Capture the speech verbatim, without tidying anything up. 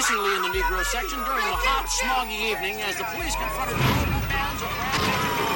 increasingly in the Negro section during the hot, smoggy evening as the police confronted global bands of rap.